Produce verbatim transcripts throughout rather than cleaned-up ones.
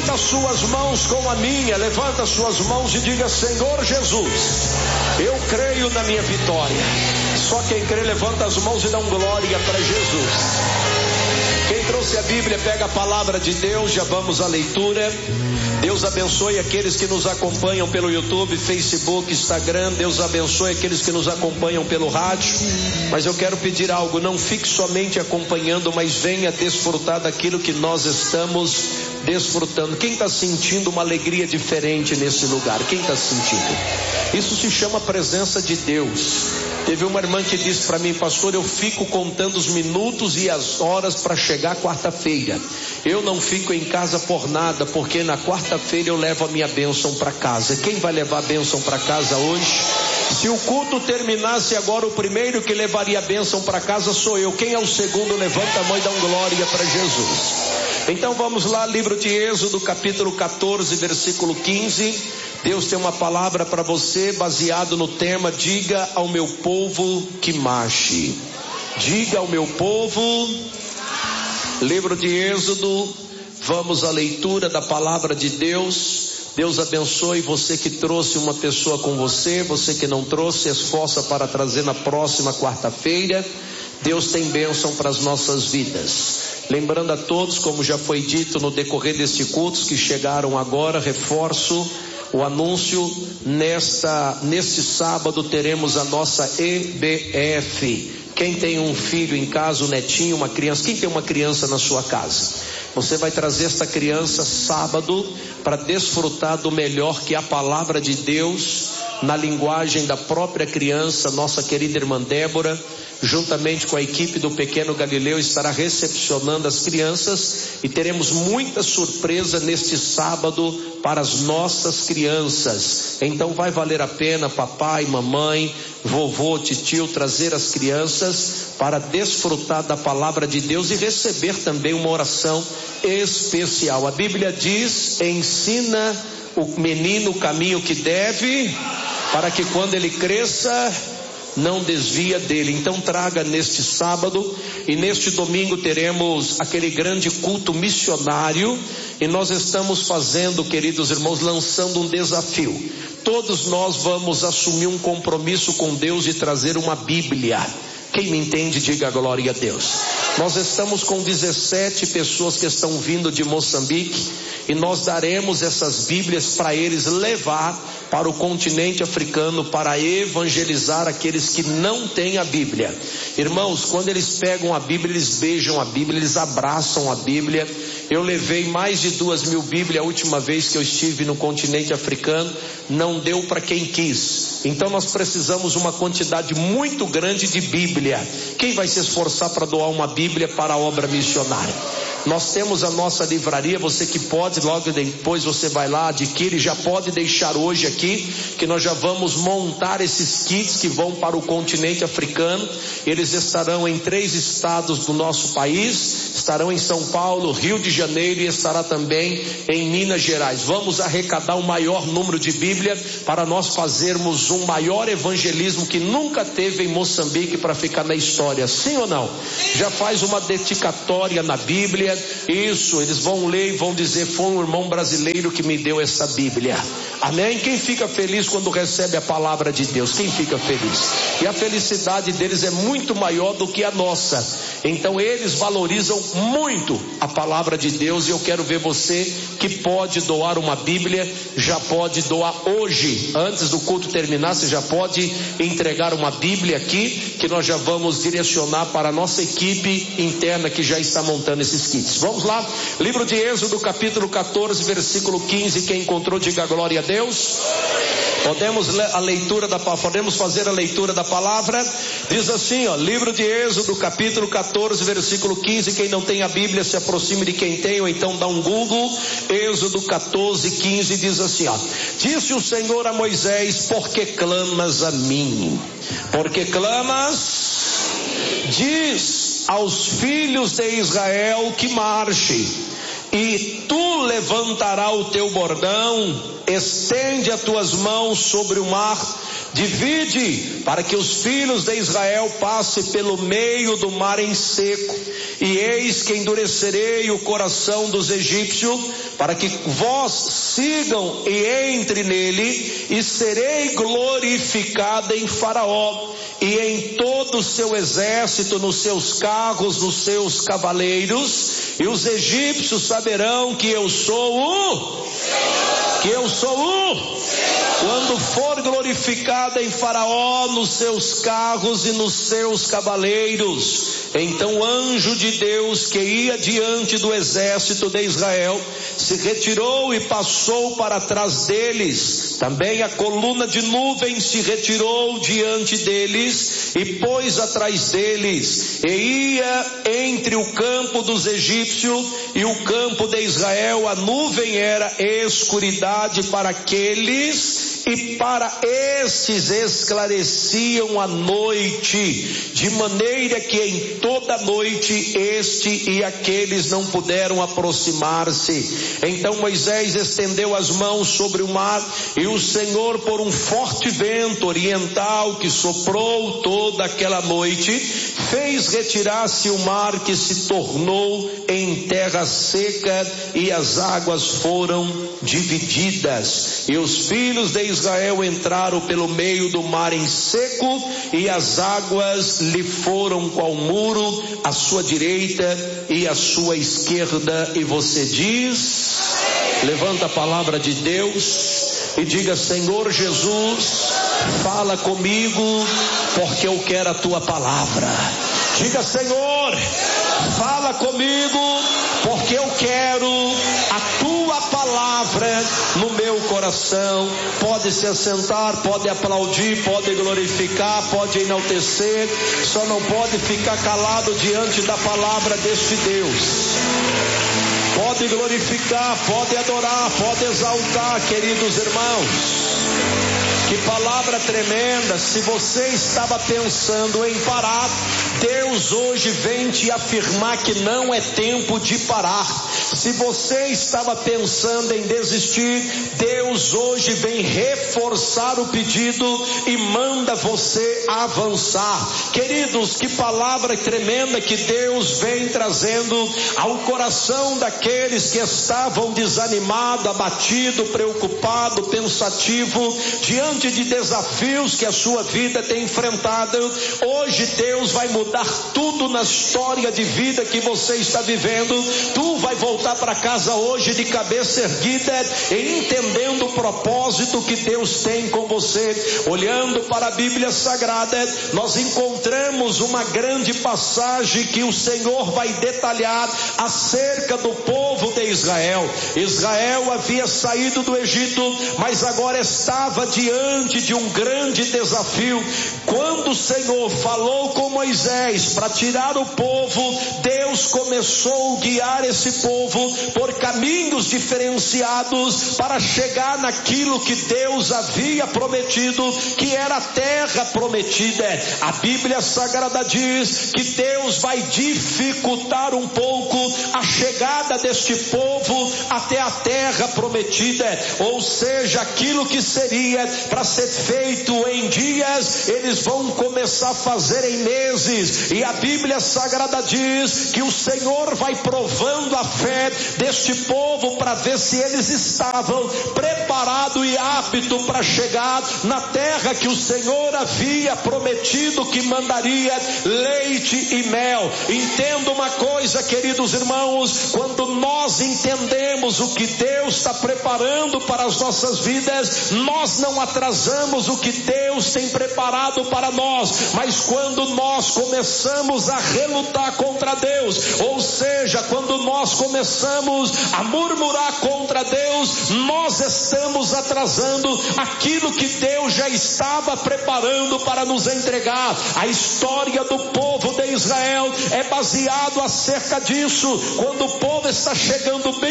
Levanta as suas mãos com a minha, levanta as suas mãos e diga: Senhor Jesus, eu creio na minha vitória. Só quem crê levanta as mãos e dá um glória para Jesus. Quem trouxe a Bíblia pega a palavra de Deus, já vamos à leitura. Deus abençoe aqueles que nos acompanham pelo YouTube, Facebook, Instagram. Deus abençoe aqueles que nos acompanham pelo rádio. Mas eu quero pedir algo: não fique somente acompanhando, mas venha desfrutar daquilo que nós estamos desfrutando. Quem está sentindo uma alegria diferente nesse lugar? Quem está sentindo? Isso se chama presença de Deus. Teve uma irmã que disse para mim: pastor, eu fico contando os minutos e as horas para chegar quarta-feira. Eu não fico em casa por nada, porque na quarta-feira eu levo a minha bênção para casa. Quem vai levar a bênção para casa hoje? Se o culto terminasse agora, o primeiro que levaria a bênção para casa sou eu. Quem é o segundo? Levanta a mão e dá um glória para Jesus. Então vamos lá, livro de Êxodo, capítulo catorze, versículo quinze. Deus tem uma palavra para você baseado no tema: diga ao meu povo que marche. Diga ao meu povo. Livro de Êxodo, vamos à leitura da palavra de Deus. Deus abençoe você que trouxe uma pessoa com você. Você que não trouxe, esforça para trazer na próxima quarta-feira. Deus tem bênção para as nossas vidas. Lembrando a todos, como já foi dito no decorrer deste culto, que chegaram agora, reforço o anúncio: nesta, neste sábado teremos a nossa E B F. Quem tem um filho em casa, um netinho, uma criança, quem tem uma criança na sua casa, você vai trazer esta criança sábado para desfrutar do melhor que é a palavra de Deus, na linguagem da própria criança. Nossa querida irmã Débora, juntamente com a equipe do Pequeno Galileu, estará recepcionando as crianças, e teremos muita surpresa neste sábado para as nossas crianças. Então vai valer a pena, papai, mamãe, vovô, titio, trazer as crianças para desfrutar da palavra de Deus e receber também uma oração especial. A Bíblia diz: ensina o menino o caminho que deve, para que quando ele cresça não desvia dele. Então traga neste sábado, e neste domingo teremos aquele grande culto missionário, e nós estamos fazendo, queridos irmãos, lançando um desafio. Todos nós vamos assumir um compromisso com Deus de trazer uma Bíblia. Quem me entende, diga glória a Deus. Nós estamos com dezessete pessoas que estão vindo de Moçambique, e nós daremos essas Bíblias para eles levar para o continente africano, para evangelizar aqueles que não têm a Bíblia. Irmãos, quando eles pegam a Bíblia, eles beijam a Bíblia, eles abraçam a Bíblia. Eu levei mais de duas mil Bíblias a última vez que eu estive no continente africano. Não deu para quem quis. Então nós precisamos uma quantidade muito grande de Bíblia. Quem vai se esforçar para doar uma Bíblia para a obra missionária? Nós temos a nossa livraria, você que pode, logo depois você vai lá, adquire, já pode deixar hoje aqui, que nós já vamos montar esses kits que vão para o continente africano. Eles estarão em três estados do nosso país, estarão em São Paulo, Rio de Janeiro, e estará também em Minas Gerais. Vamos arrecadar o maior número de Bíblia para nós fazermos um maior evangelismo que nunca teve em Moçambique, para ficar na história, sim ou não? Já faz uma dedicatória na Bíblia. Isso, eles vão ler e vão dizer: foi um irmão brasileiro que me deu essa Bíblia. Amém? Quem fica feliz quando recebe a palavra de Deus? Quem fica feliz? E a felicidade deles é muito maior do que a nossa. Então eles valorizam muito a palavra de Deus, e eu quero ver você que pode doar uma Bíblia, já pode doar hoje, antes do culto terminar. Você já pode entregar uma Bíblia aqui, que nós já vamos direcionar para a nossa equipe interna que já está montando esses kits. Vamos lá, livro de Êxodo, capítulo catorze, versículo quinze. Quem encontrou, diga glória a Deus. Podemos a leitura da podemos fazer a leitura da palavra. Diz assim, ó, livro de Êxodo, capítulo catorze, versículo quinze. Quem não tem a Bíblia, se aproxime de quem tem, ou então dá um Google. Êxodo catorze, quinze diz assim, ó: disse o Senhor a Moisés: por que clamas a mim? Porque clamas? Diz aos filhos de Israel que marche, e tu levantarás o teu bordão, estende as tuas mãos sobre o mar, divide para que os filhos de Israel passem pelo meio do mar em seco, e eis que endurecerei o coração dos egípcios, para que vós sigam e entre nele, e serei glorificada em Faraó, e em todo o seu exército, nos seus carros, nos seus cavaleiros, e os egípcios saberão que eu sou o... que eu sou o... Quando for glorificada em Faraó, nos seus carros e nos seus cavaleiros, então o anjo de Deus que ia diante do exército de Israel se retirou e passou para trás deles. Também a coluna de nuvem se retirou diante deles e pôs atrás deles, e ia entre o campo dos egípcios e o campo de Israel. A nuvem era escuridade para aqueles, e para estes esclareciam a noite, de maneira que em toda noite este e aqueles não puderam aproximar-se. Então Moisés estendeu as mãos sobre o mar, e o Senhor, por um forte vento oriental que soprou toda aquela noite, fez retirar-se o mar, que se tornou em terra seca, e as águas foram divididas, e os filhos de Israel entraram pelo meio do mar em seco, e as águas lhe foram qual muro, à sua direita e à sua esquerda. E você diz, levanta a palavra de Deus e diga: Senhor Jesus, fala comigo, porque eu quero a tua palavra. Diga: Senhor, fala comigo, porque eu quero a tua palavra no meu coração. Pode se assentar, pode aplaudir, pode glorificar, pode enaltecer, só não pode ficar calado diante da palavra deste Deus. Pode glorificar, pode adorar, pode exaltar, queridos irmãos. Que palavra tremenda. Se você estava pensando em parar, Deus hoje vem te afirmar que não é tempo de parar. Se você estava pensando em desistir, Deus hoje vem reforçar o pedido e manda você avançar. Queridos, que palavra tremenda que Deus vem trazendo ao coração daqueles que estavam desanimados, abatidos, preocupados, pensativos, diante de desafios que a sua vida tem enfrentado. Hoje Deus vai mudar tudo na história de vida que você está vivendo. Tu vai voltar para casa hoje de cabeça erguida e entendendo o propósito que Deus tem com você. Olhando para a Bíblia Sagrada, nós encontramos uma grande passagem que o Senhor vai detalhar acerca do povo de Israel. Israel havia saído do Egito, mas agora estava diante de um grande desafio. Quando o Senhor falou com Moisés para tirar o povo, Deus começou a guiar esse povo por caminhos diferenciados para chegar naquilo que Deus havia prometido, que era a terra prometida. A Bíblia Sagrada diz que Deus vai dificultar um pouco a chegada deste povo até a terra prometida, ou seja, aquilo que seria para ser feito em dias, eles vão começar a fazer em meses. E a Bíblia Sagrada diz que o Senhor vai provando a fé deste povo para ver se eles estavam preparados e aptos para chegar na terra que o Senhor havia prometido que mandaria leite e mel. Entenda uma coisa, queridos irmãos, quando nós entendemos o que Deus está preparando para as nossas vidas, nós não atrasamos o que Deus tem preparado para nós. Mas quando nós começamos a relutar contra Deus, ou seja, quando nós começamos a murmurar contra Deus, nós estamos atrasando aquilo que Deus já estava preparando para nos entregar. A história do povo de Israel é baseado acerca disso. Quando o povo está chegando bem próximo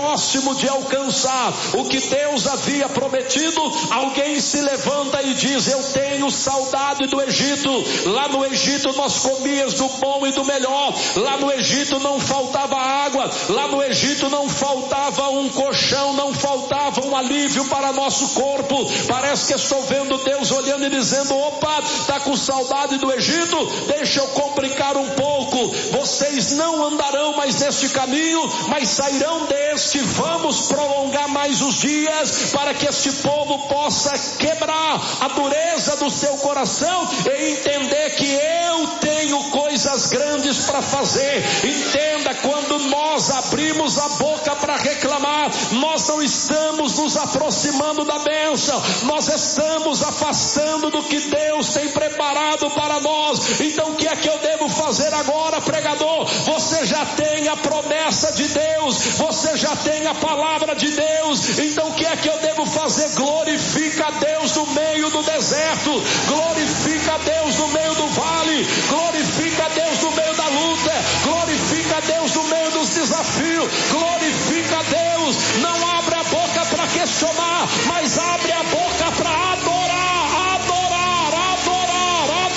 próximo de alcançar o que Deus havia prometido, alguém se levanta e diz: eu tenho saudade do Egito. Lá no Egito nós comíamos do bom e do melhor. Lá no Egito não faltava água. Lá no Egito não faltava um colchão, não faltava um alívio para nosso corpo. Parece que estou vendo Deus olhando e dizendo: opa, está com saudade do Egito? Deixa eu complicar um pouco. Vocês não andarão mais neste caminho, mas sairão deste. Vamos prolongar mais os dias, para que este povo possa quebrar a dureza do seu coração e entender que eu tenho coisas grandes para fazer. Entenda, quando nós abrimos a boca para reclamar, nós não estamos nos aproximando da bênção, nós estamos afastando do que Deus tem preparado para nós. Então o que é que eu devo fazer agora, pregador? Você já tem a promessa de Deus, você já tem a palavra de Deus. Então o que é que eu devo fazer? Glorifica a Deus no meio do deserto, glorifica a Deus no meio do vale, glorifica a Deus no meio da luta, glorifica a Deus no meio dos desafios, glorifica a Deus. Não abre a boca para questionar, mas abre a boca para adorar, adorar, adorar,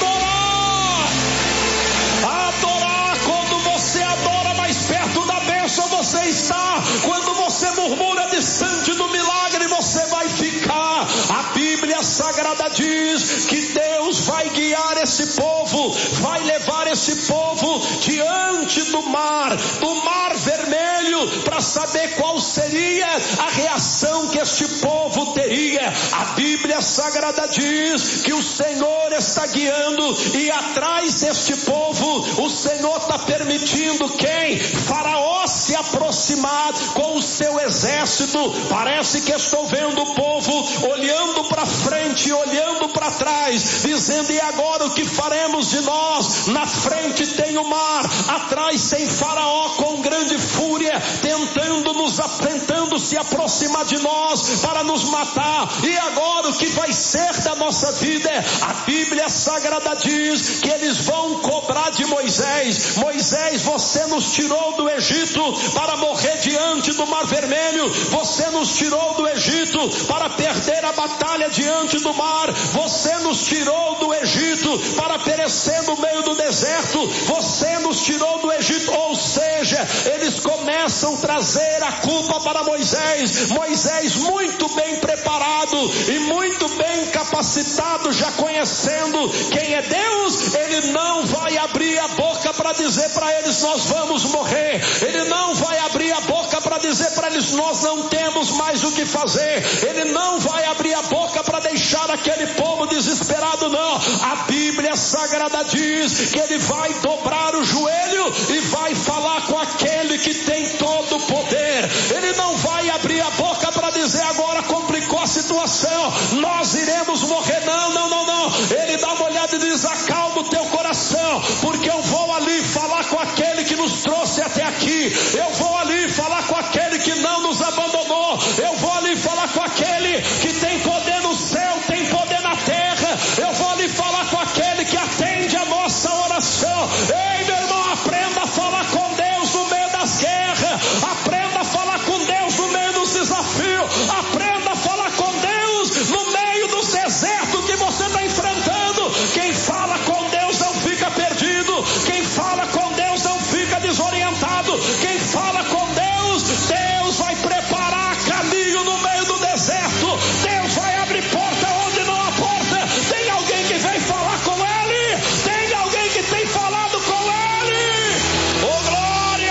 adorar. Adorar. Quando você adora, mais perto da bênção você está. Quando você murmura distante do milagre, você vai ficar. A Bíblia Sagrada diz que Deus vai guiar esse povo, vai levar esse povo diante do mar, do mar vermelho, para saber qual seria a reação que este povo teria. A Bíblia Sagrada diz que o Senhor está guiando, e atrás deste povo o Senhor está permitindo quem? Faraó se aproximar com o seu exército. Parece que estou vendo o povo olhando para frente, olhando para trás, dizendo: e agora o que faremos de nós? Na frente tem o mar, atrás tem Faraó com grande fúria, tentando nos tentando se aproximar de nós para nos matar. E agora o que vai ser da nossa vida? A Bíblia Sagrada diz que eles vão cobrar de Moisés: Moisés, você nos tirou do Egito para morrer diante do Mar Vermelho, você nos tirou do Egito para perder a batalha diante do mar, você nos tirou do Egito para perecer no meio do deserto, você nos tirou do Egito. Ou seja, eles começam a trazer a culpa para Moisés. Moisés, muito bem preparado e muito bem capacitado, já conhecendo quem é Deus, ele não vai abrir a boca para dizer para eles: nós vamos morrer. Ele não vai abrir a boca para dizer para eles: nós não temos mais o que fazer. Ele não vai abrir a boca para deixar aquele povo desesperado, não. A Bíblia Sagrada diz que ele vai dobrar o joelho e vai falar com aquele que tem todo o poder. Ele não vai abrir a boca para dizer: agora complicou a situação, nós iremos morrer. Não, não, não, não. Ele dá uma olhada e diz: acalma o teu coração, porque eu vou ali falar com aquele que nos trouxe até aqui. Eu vou ali falar com aquele que não nos abandonou. Eu vou ali falar com aquele que tem poder no céu, tem poder na terra. Eu vou ali falar com aquele que atende a nossa oração. Ei, meu irmão, aprenda a falar com Deus no meio das guerras. Aprenda a falar com Deus no meio dos desafios. Aprenda a falar com Deus no meio dos desertos que você está enfrentando. Quem fala com Deus não fica perdido. Quem fala com Deus não fica desorientado. Quem fala com Deus, Deus vai preparar caminho no meio do deserto. Deus vai abrir porta onde não há porta. Tem alguém que vem falar com Ele? Tem alguém que tem falado com Ele? Oh, glória!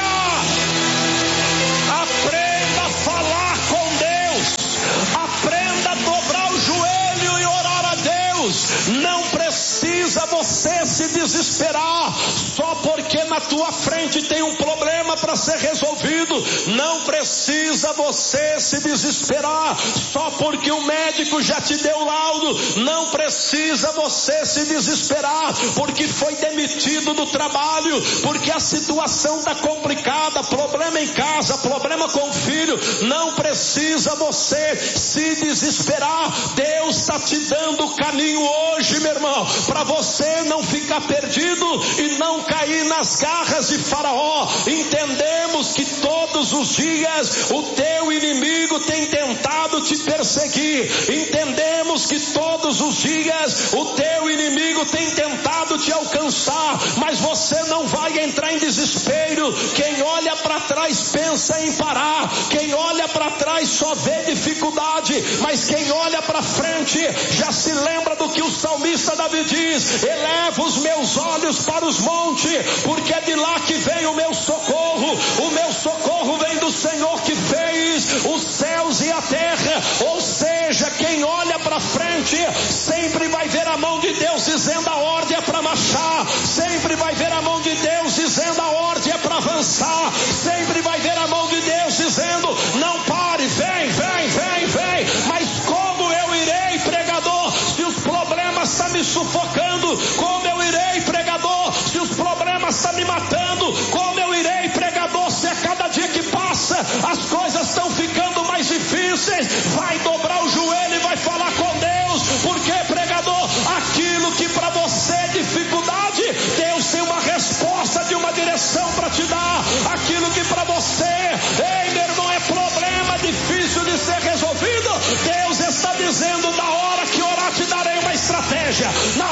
Aprenda a falar com Deus. Aprenda a dobrar o joelho e orar a Deus. Não precisa você se desesperar só porque na tua frente tem um problema para ser resolvido. Não precisa você se desesperar só porque o médico já te deu laudo. Não precisa você se desesperar porque foi demitido do trabalho, porque a situação está complicada, problema em casa, problema com o filho. filho, não precisa você se desesperar. Deus está te dando o caminho hoje, meu irmão, para você não ficar perdido e não cair nas garras de Faraó. Entendemos que todos os dias o teu inimigo tem tentado te perseguir. Entendemos que todos os dias o teu inimigo tem tentado te alcançar, mas você não vai entrar em desespero. Quem olha para trás pensa em parar. Quem olha para trás só vê dificuldade, mas quem olha para frente já se lembra do que o salmista Davi diz: eleva os meus olhos para os montes, porque é de lá que vem o meu socorro. O meu socorro vem do Senhor que fez os céus e a terra. Ou seja, quem olha para frente sempre vai ver a mão de Deus dizendo: a ordem é para marchar. Sempre vai ver a mão de Deus dizendo: a ordem é para avançar. Sempre vai ver a mão de Deus dizendo: não pare, vem, vem, vem, vem. Mas como eu irei, pregador, se os problemas estão me sufocando? Como eu irei, pregador, se os problemas estão me matando? Como eu irei, pregador, se a cada dia que passa as coisas estão ficando mais difíceis? Vai dobrar o joelho e vai falar com Deus, porque, pregador, aquilo que para você é dificuldade, Deus tem uma resposta de uma direção para te dar. Aquilo que para você, ei, meu irmão, é problema difícil de ser resolvido, Deus está dizendo: na hora que orar te darei uma estratégia, na